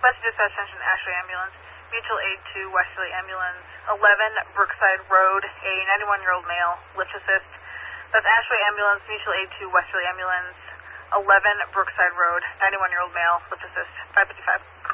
West Dispatch Station, Ashley Ambulance. Mutual aid to Westerly Ambulance. 11 Brookside Road, a 91-year-old male. Lift assist. That's Ashley Ambulance. Mutual aid to Westerly Ambulance. 11 Brookside Road, 91-year-old male. Lift assist. 555.